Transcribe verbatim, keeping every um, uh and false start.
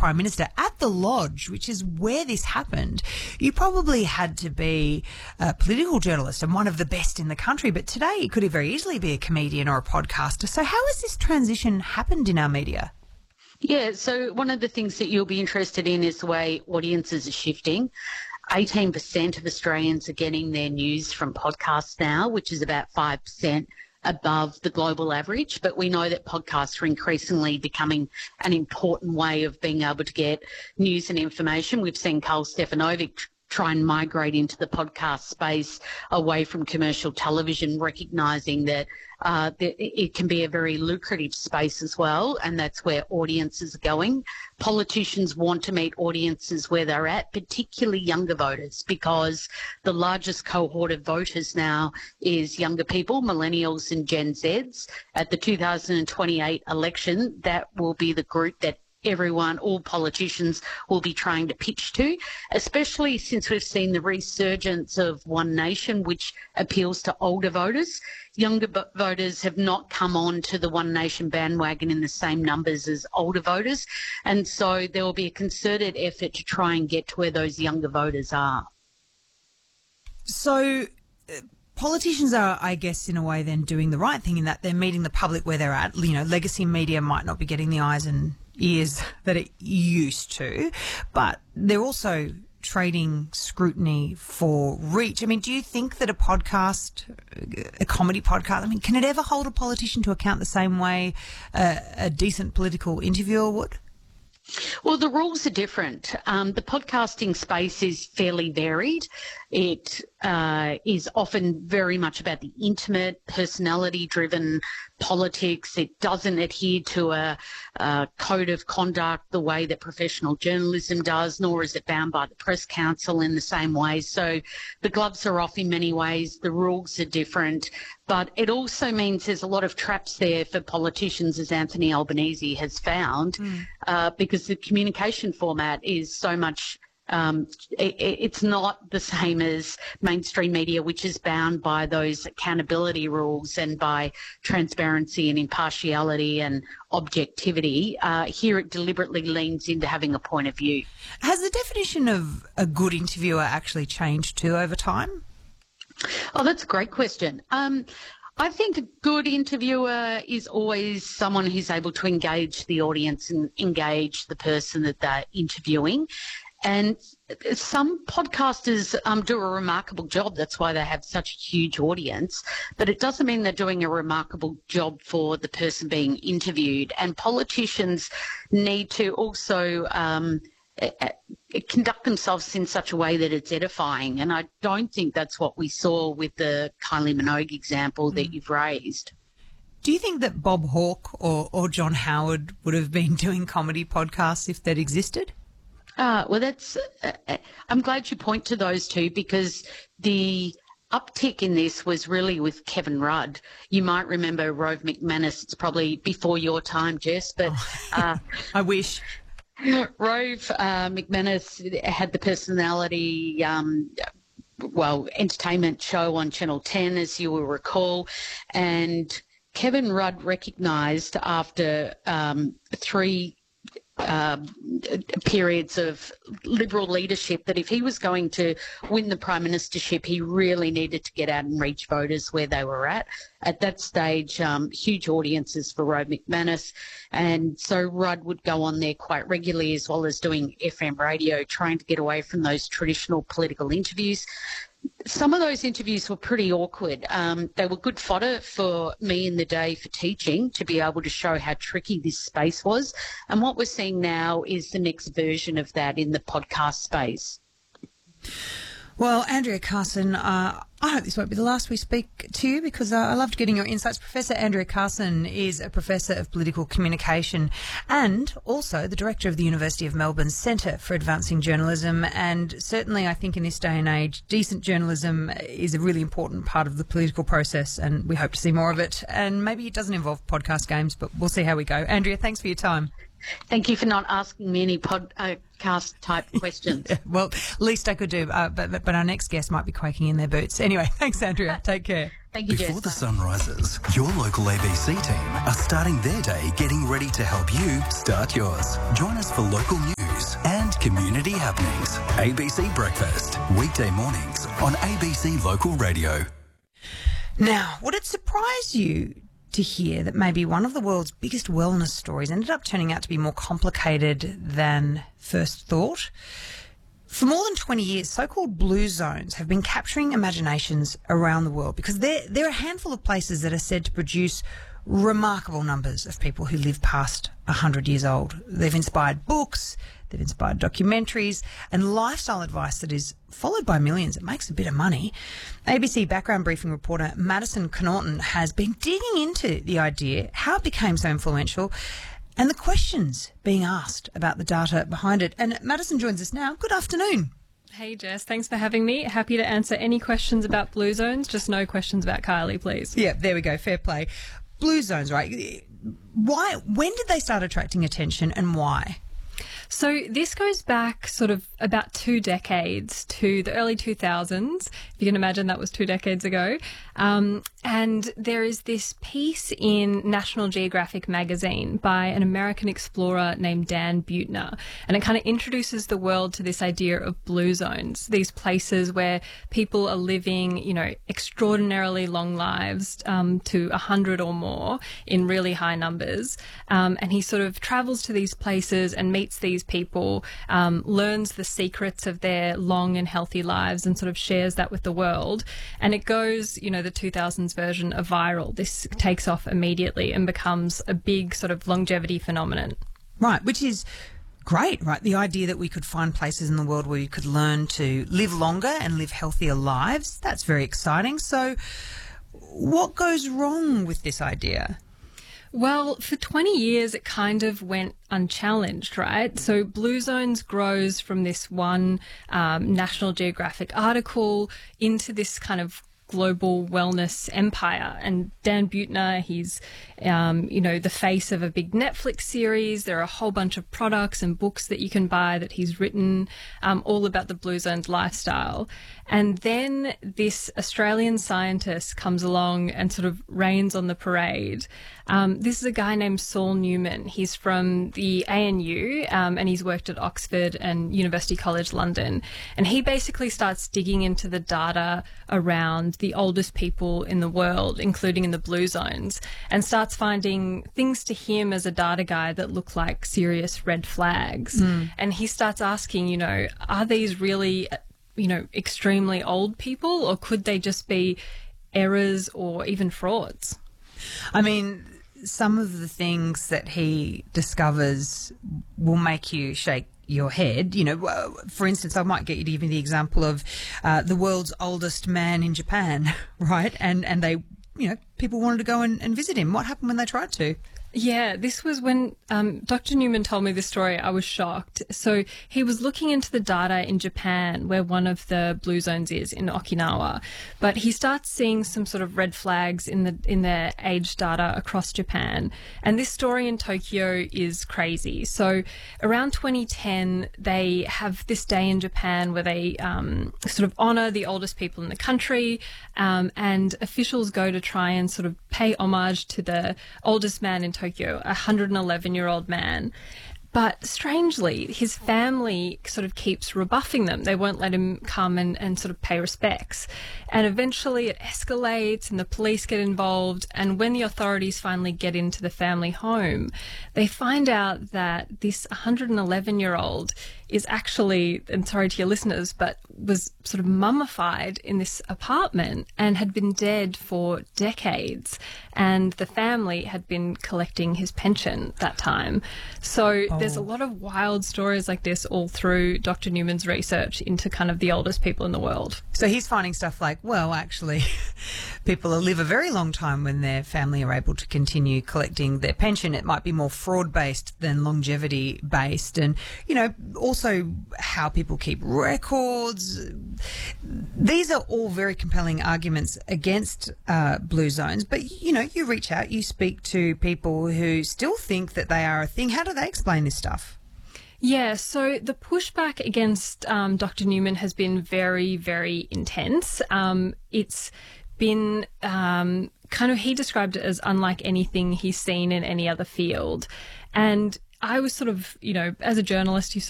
Prime Minister at the Lodge, which is where this happened. You probably had to be a political journalist and one of the best in the country, but today it could very easily be a comedian or a podcaster. So how has this transition happened in our media? Yeah, so one of the things that you'll be interested in is the way audiences are shifting. eighteen percent of Australians are getting their news from podcasts now, which is about five percent above the global average. But we know that podcasts are increasingly becoming an important way of being able to get news and information. We've seen Karl Stefanovic try and migrate into the podcast space away from commercial television, recognising that uh, that it can be a very lucrative space as well, and that's where audiences are going. Politicians want to meet audiences where they're at, particularly younger voters, because the largest cohort of voters now is younger people, millennials and Gen Zs. At the two thousand twenty-eight election, that will be the group that everyone, all politicians will be trying to pitch to, especially since we've seen the resurgence of One Nation, which appeals to older voters. Younger voters have not come on to the One Nation bandwagon in the same numbers as older voters, and so there will be a concerted effort to try and get to where those younger voters are. So uh, politicians are, I guess, in a way then doing the right thing in that they're meeting the public where they're at. You know, legacy media might not be getting the eyes and ears that it used to, but they're also trading scrutiny for reach. I mean, do you think that a podcast, a comedy podcast, I mean, can it ever hold a politician to account the same way uh, a decent political interviewer would? Well, the rules are different. Um, the podcasting space is fairly varied. It uh, is often very much about the intimate, personality-driven politics. It doesn't adhere to a, a code of conduct the way that professional journalism does, nor is it bound by the Press Council in the same way. So the gloves are off in many ways. The rules are different. But it also means there's a lot of traps there for politicians, as Anthony Albanese has found, mm. uh, because the communication format is so much Um, it, it's not the same as mainstream media, which is bound by those accountability rules and by transparency and impartiality and objectivity. Uh, here it deliberately leans into having a point of view. Has the definition of a good interviewer actually changed too over time? Oh, that's a great question. Um, I think a good interviewer is always someone who's able to engage the audience and engage the person that they're interviewing. And some podcasters um, do a remarkable job. That's why they have such a huge audience. But it doesn't mean they're doing a remarkable job for the person being interviewed. And politicians need to also um, conduct themselves in such a way that it's edifying. And I don't think that's what we saw with the Kylie Minogue example that you've raised. Do you think that Bob Hawke or, or John Howard would have been doing comedy podcasts if they'd existed? Uh, well, that's. Uh, I'm glad you point to those two, because the uptick in this was really with Kevin Rudd. You might remember Rove McManus. It's probably before your time, Jess, but uh, I wish. Rove uh, McManus had the personality, um, well, entertainment show on Channel ten, as you will recall, and Kevin Rudd recognised after um, three Uh, periods of Liberal leadership that if he was going to win the Prime Ministership, he really needed to get out and reach voters where they were at. At that stage, um, huge audiences for Rove McManus, and so Rudd would go on there quite regularly, as well as doing F M radio, trying to get away from those traditional political interviews. Some of those interviews were pretty awkward. Um, they were good fodder for me in the day for teaching, to be able to show how tricky this space was. And what we're seeing now is the next version of that in the podcast space. Well, Andrea Carson, uh, I hope this won't be the last we speak to you, because uh, I loved getting your insights. Professor Andrea Carson is a professor of political communication and also the director of the University of Melbourne's Centre for Advancing Journalism. And certainly I think in this day and age, decent journalism is a really important part of the political process, and we hope to see more of it. And maybe it doesn't involve podcast games, but we'll see how we go. Andrea, thanks for your time. Thank you for not asking me any podcast type questions. Yeah, well, least I could do, uh, but, but but our next guest might be quaking in their boots. Anyway, thanks, Andrea. Take care. Thank you, Before Jess. the sun rises, your local A B C team are starting their day getting ready to help you start yours. Join us for local news and community happenings. A B C Breakfast, weekday mornings on A B C Local Radio. Now, would it surprise you to hear that maybe one of the world's biggest wellness stories ended up turning out to be more complicated than first thought? For more than twenty years, so-called blue zones have been capturing imaginations around the world because there there are a handful of places that are said to produce remarkable numbers of people who live past one hundred years old. They've inspired books, they've inspired documentaries and lifestyle advice that is followed by millions. It makes a bit of money. A B C background briefing reporter Madison Connaughton has been digging into the idea, how it became so influential, and the questions being asked about the data behind it. And Madison joins us now. Good afternoon. Hey Jess, thanks for having me. Happy to answer any questions about blue zones, just no questions about Kylie, please. Yeah, there we go. Fair play. Blue zones, right? Why? When did they start attracting attention and why? So this goes back sort of about two decades to the early two thousands. If you can imagine, that was two decades ago. Um, and there is this piece in National Geographic magazine by an American explorer named Dan Buettner. And it kind of introduces the world to this idea of blue zones, these places where people are living, you know, extraordinarily long lives, um, to one hundred or more in really high numbers. Um, and he sort of travels to these places and meets these people, um, learns the secrets of their long and healthy lives and sort of shares that with the world. And it goes, you know, the two thousands version of viral. This takes off immediately and becomes a big sort of longevity phenomenon. Right, which is great, right? The idea that we could find places in the world where you could learn to live longer and live healthier lives. That's very exciting. So what goes wrong with this idea? Well, for twenty years, it kind of went unchallenged, right? So Blue Zones grows from this one um, National Geographic article into this kind of global wellness empire. And Dan Buettner, he's, um, you know, the face of a big Netflix series. There are a whole bunch of products and books that you can buy that he's written, um, all about the Blue Zones lifestyle. And then this Australian scientist comes along and sort of rains on the parade. Um, this is a guy named Saul Newman. He's from the A N U, um, and he's worked at Oxford and University College London. And he basically starts digging into the data around the oldest people in the world, including in the blue zones, and starts finding things to him as a data guy that look like serious red flags. Mm. And he starts asking, you know, are these really, you know, extremely old people, or could they just be errors or even frauds? I mean, some of the things that he discovers will make you shake your head. You know, for instance, I might get you to give me the example of uh, the world's oldest man in Japan, right? And and they, you know, people wanted to go and, and visit him. What happened when they tried to? Yeah, this was when um, Doctor Newman told me this story. I was shocked. So he was looking into the data in Japan, where one of the blue zones is, in Okinawa. But he starts seeing some sort of red flags in the in their age data across Japan. And this story in Tokyo is crazy. So around twenty ten, they have this day in Japan where they um, sort of honour the oldest people in the country, um, and officials go to try and sort of pay homage to the oldest man in Tokyo. Tokyo, a one hundred eleven-year-old man. But strangely, his family sort of keeps rebuffing them. They won't let him come and, and sort of pay respects. And eventually it escalates and the police get involved. And when the authorities finally get into the family home, they find out that this one hundred eleven-year-old is actually, and sorry to your listeners, but was sort of mummified in this apartment and had been dead for decades. And the family had been collecting his pension that time. So Oh, there's a lot of wild stories like this all through Doctor Newman's research into kind of the oldest people in the world. So he's finding stuff like, well, actually, people live a very long time when their family are able to continue collecting their pension. It might be more fraud-based than longevity-based. And, you know, also how people keep records. These are all very compelling arguments against uh, blue zones. But, you know, you reach out, you speak to people who still think that they are a thing. How do they explain this stuff? Yeah, so the pushback against um, Doctor Newman has been very, very intense. Um, it's been um, kind of, he described it as unlike anything he's seen in any other field. And I was sort of, you know, as a journalist, you sort